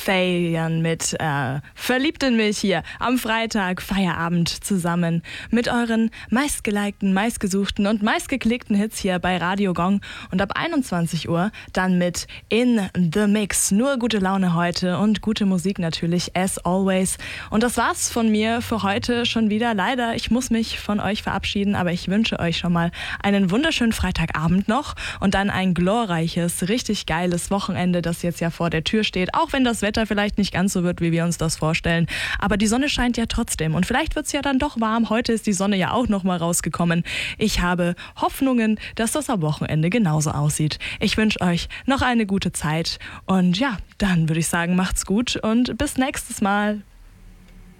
feiern mit Verliebt in mich hier am Freitag, Feierabend zusammen mit euren meistgelikten, meistgesuchten und meistgeklickten Hits hier bei Radio Gong und ab 21 Uhr dann mit In the Mix. Nur gute Laune heute und gute Musik natürlich, as always. Und das war's von mir für heute schon wieder. Leider, ich muss mich von euch verabschieden, aber ich wünsche euch schon mal einen wunderschönen Freitagabend noch und dann ein glorreiches, richtig geiles Wochenende, das jetzt ja vor der Tür steht, auch wenn das Wetter vielleicht nicht ganz so wird, wie wir uns das vorstellen. Aber die Sonne scheint ja trotzdem und vielleicht wird es ja dann doch warm. Heute ist die Sonne ja auch noch mal rausgekommen. Ich habe Hoffnungen, dass das am Wochenende genauso aussieht. Ich wünsche euch noch eine gute Zeit und ja, dann würde ich sagen, macht's gut und bis nächstes Mal.